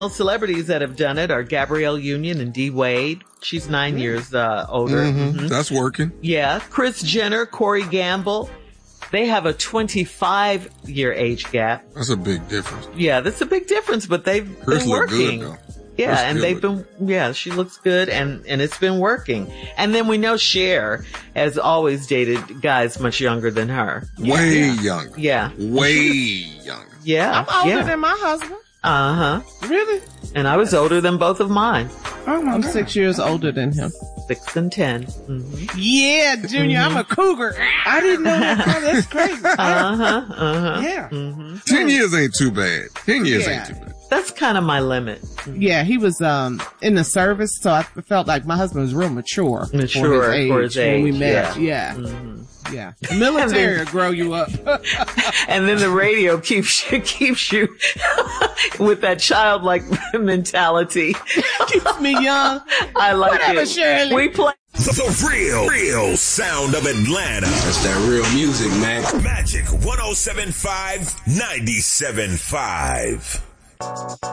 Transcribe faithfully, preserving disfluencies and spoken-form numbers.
Celebrities that have done it are Gabrielle Union and D Wade. She's nine mm. years uh, older. Mm-hmm. Mm-hmm. That's working. Yeah. Kris Jenner, Corey Gamble. They have a twenty-five year age gap. That's a big difference. Yeah, that's a big difference, but they've Chris been working. Good, yeah, Chris and good. they've been, yeah, she looks good and, and it's been working. And then we know Cher has always dated guys much younger than her. Way yeah. younger. Yeah. Way younger. Yeah. I'm older yeah. than my husband. Uh-huh. Really? And I was older than both of mine. Oh my I'm God. six years older than him. Six and ten. Mm-hmm. Yeah, Junior, mm-hmm. I'm a cougar. I didn't know that. Oh, that's crazy. Uh-huh, uh-huh. Yeah. Mm-hmm. Ten years ain't too bad. Ten years yeah. ain't too bad. That's kind of my limit. Yeah, he was um in the service, so I felt like my husband was real mature. Mature for his age, for his age when we met. Yeah. Yeah. Mm-hmm. Yeah. The military will grow you up. And then the radio keeps you, keeps you with that childlike mentality. Keeps me young. I like Whatever, it. Shirley. We play the real, real sound of Atlanta. That's that real music, man. Magic one oh seven point five, ninety-seven point five.